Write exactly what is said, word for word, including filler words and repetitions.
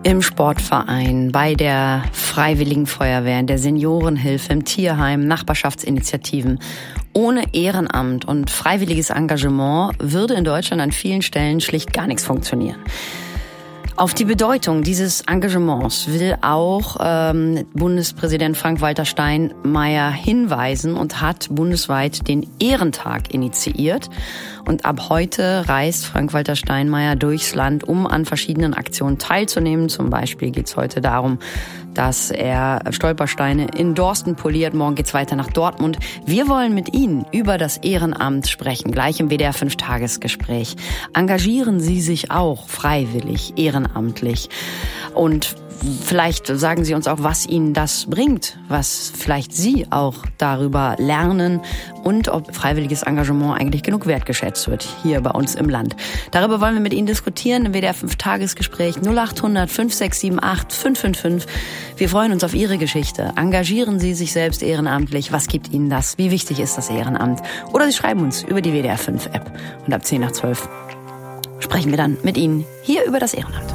Im Sportverein, bei der Freiwilligen Feuerwehr, in der Seniorenhilfe, im Tierheim, Nachbarschaftsinitiativen. Ohne Ehrenamt und freiwilliges Engagement würde in Deutschland an vielen Stellen schlicht gar nichts funktionieren. Auf die Bedeutung dieses Engagements will auch ähm, Bundespräsident Frank-Walter Steinmeier hinweisen und hat bundesweit den Ehrentag initiiert. Und ab heute reist Frank-Walter Steinmeier durchs Land, um an verschiedenen Aktionen teilzunehmen. Zum Beispiel geht es heute darum, dass er Stolpersteine in Dorsten poliert. Morgen geht's weiter nach Dortmund. Wir wollen mit Ihnen über das Ehrenamt sprechen, gleich im W D R fünf Tagesgespräch. Engagieren Sie sich auch freiwillig, ehrenamtlich. Und vielleicht sagen Sie uns auch, was Ihnen das bringt, was vielleicht Sie auch darüber lernen und ob freiwilliges Engagement eigentlich genug wertgeschätzt wird hier bei uns im Land. Darüber wollen wir mit Ihnen diskutieren im W D R fünf Tagesgespräch null acht hundert fünf sechs sieben acht fünf fünf fünf. Wir freuen uns auf Ihre Geschichte. Engagieren Sie sich selbst ehrenamtlich? Was gibt Ihnen das? Wie wichtig ist das Ehrenamt? Oder Sie schreiben uns über die W D R fünf App. Und ab zehn nach zwölf sprechen wir dann mit Ihnen hier über das Ehrenamt.